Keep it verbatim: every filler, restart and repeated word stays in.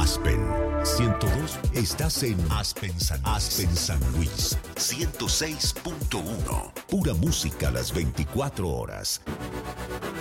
Aspen ciento dos. Estás en Aspen San, Aspen San Luis ciento seis punto uno. Pura música las veinticuatro horas.